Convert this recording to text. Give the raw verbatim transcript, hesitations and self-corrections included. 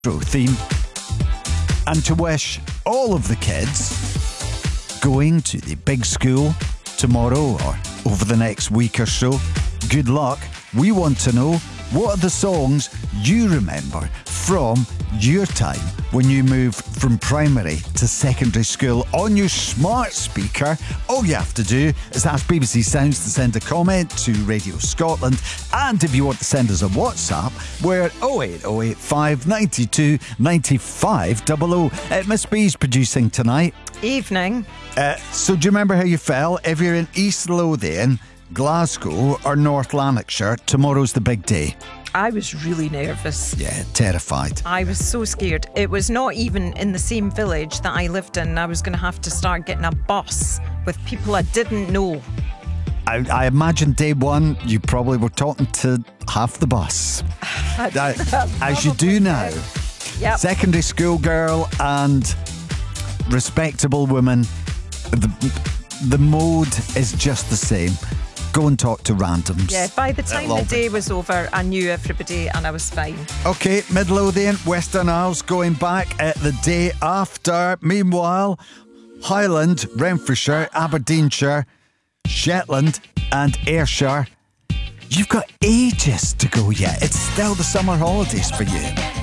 theme, and to wish all of the kids going to the big school tomorrow or over the next week or so good luck. We want to know, what are the songs you remember from your time when you moved from primary to secondary school on your smart speaker? All you have to do is ask B B C Sounds to send a comment to Radio Scotland, and if you want to send us a WhatsApp, we're at oh eight oh eight five nine two nine five double oh. Uh, Miss B's producing tonight. Evening. Uh, so do you remember how you felt? If you're in East Lothian, Glasgow or North Lanarkshire, tomorrow's the big day. I was really nervous. Yeah, terrified. I was so scared. It was not even in the same village that I lived in. I was going to have to start getting a bus with people I didn't know. I, I imagine day one, you probably were talking to half the bus. uh, as you do now. Yep. Secondary school girl and respectable woman, the, the mode is just the same. Go and talk to randoms. Yeah, by the time It'll the be- day was over, I knew everybody and I was fine. Okay, Midlothian, Western Isles going back at the day after. Meanwhile, Highland, Renfrewshire, Aberdeenshire, Shetland and Ayrshire. You've got ages to go yet. It's still the summer holidays for you.